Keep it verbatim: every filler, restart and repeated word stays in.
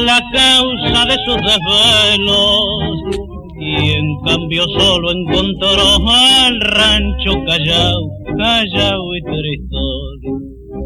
la causa de sus desvelos, y en cambio solo encontró al rancho callao, callao y tristón.